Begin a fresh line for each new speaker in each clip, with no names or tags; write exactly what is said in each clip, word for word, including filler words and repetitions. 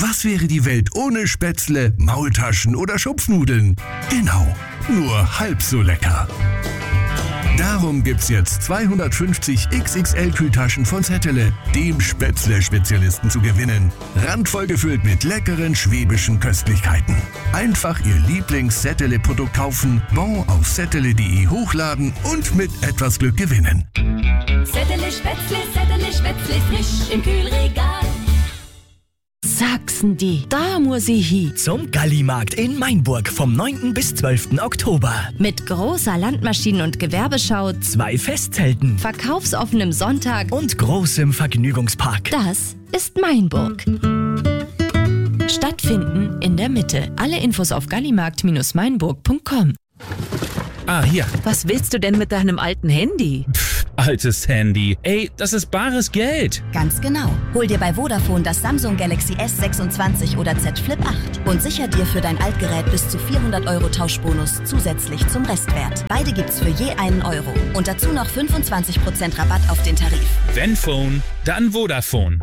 Was wäre die Welt ohne Spätzle, Maultaschen oder Schupfnudeln? Genau, nur halb so lecker. Darum gibt's jetzt zweihundertfünfzig X X L-Kühltaschen von Zettele, dem Spätzle-Spezialisten, zu gewinnen. Randvoll gefüllt mit leckeren schwäbischen Köstlichkeiten. Einfach Ihr Lieblings-Zettele-Produkt kaufen, Bon auf zettele punkt de hochladen und mit etwas Glück gewinnen.
Zettele Spätzle, Zettele Spätzle, frisch im Kühlregal.
Sachsen die, da muss ich hin.
Zum Gallimarkt in Mainburg vom neunten bis zwölften Oktober.
Mit großer Landmaschinen- und Gewerbeschau,
Zwei Festzelten
verkaufsoffenem Sonntag
und großem Vergnügungspark.
Das ist Mainburg. Stattfinden in der Mitte. Alle Infos auf gallimarkt Bindestrich mainburg Punkt com.
Ah, hier.
Was willst du denn mit deinem alten Handy?
Pff, altes Handy. Ey, das ist bares Geld.
Ganz genau. Hol dir bei Vodafone das Samsung Galaxy S sechsundzwanzig oder Z Flip acht und sicher dir für dein Altgerät bis zu vierhundert Euro Tauschbonus zusätzlich zum Restwert. Beide gibt's für je einen Euro. Und dazu noch fünfundzwanzig Prozent Rabatt auf den Tarif.
Wenn Phone, dann Vodafone.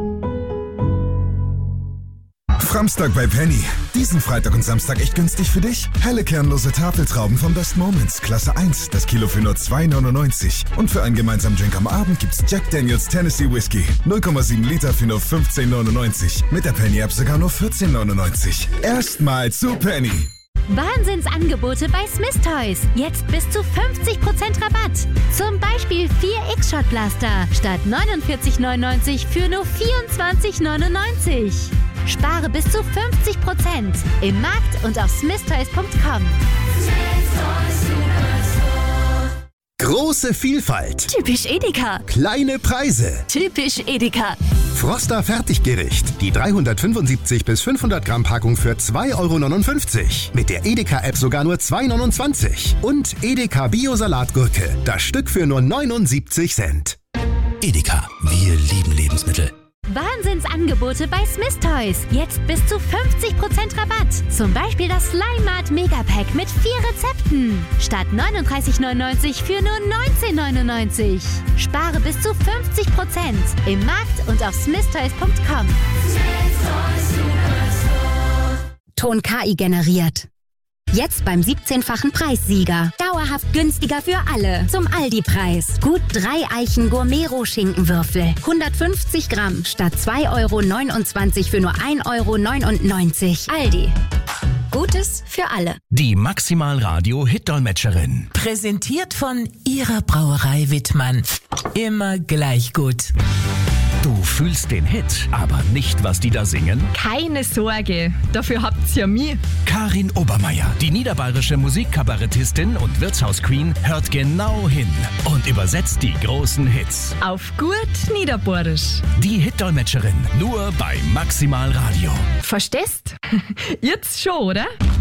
Framstag bei Penny. Diesen Freitag und Samstag echt günstig für dich. Helle kernlose Tafeltrauben von Best Moments, Klasse eins, das Kilo für nur zwei neunundneunzig. Und für einen gemeinsamen Drink am Abend gibt's Jack Daniels Tennessee Whiskey. null Komma sieben Liter für nur fünfzehn neunundneunzig. Mit der Penny-App sogar nur vierzehn neunundneunzig. Erstmal zu Penny.
Wahnsinnsangebote bei Smith Toys. Jetzt bis zu fünfzig Prozent Rabatt. Zum Beispiel vier X-Shot-Blaster statt neunundvierzig neunundneunzig für nur vierundzwanzig neunundneunzig. Spare bis zu fünfzig Prozent im Markt und auf smith toys punkt com.
Große Vielfalt.
Typisch Edeka.
Kleine Preise.
Typisch Edeka.
Froster Fertiggericht. Die dreihundertfünfundsiebzig bis fünfhundert Gramm Packung für zwei Euro neunundfünfzig. Mit der Edeka-App sogar nur zwei neunundzwanzig. Und Edeka Bio-Salatgurke. Das Stück für nur neunundsiebzig Cent.
Edeka. Wir lieben Lebensmittel.
Wahnsinnsangebote bei Smith Toys. Jetzt bis zu fünfzig Prozent Rabatt. Zum Beispiel das Slime Mart Megapack mit vier Rezepten. Statt neununddreißig neunundneunzig für nur neunzehn neunundneunzig. Spare bis zu fünfzig Prozent im Markt und auf smith toys punkt com.
Ton K I generiert. Jetzt beim siebzehnfachen Preissieger. Dauerhaft günstiger für alle. Zum Aldi-Preis. Gut drei Eichen Gourmet-Schinkenwürfel. hundertfünfzig Gramm statt zwei Euro neunundzwanzig für nur ein Euro neunundneunzig. Aldi. Gutes für alle.
Die Maximal Radio Hit-Dolmetscherin.
Präsentiert von Ihrer Brauerei Wittmann. Immer gleich gut.
Du fühlst den Hit, aber nicht, was die da singen?
Keine Sorge, dafür habt's ja mich.
Karin Obermeier, die niederbayerische Musikkabarettistin und Wirtshausqueen, hört genau hin und übersetzt die großen Hits.
Auf gut Niederbayerisch.
Die Hit-Dolmetscherin, nur bei Maximal Radio.
Verstehst? Jetzt schon, oder?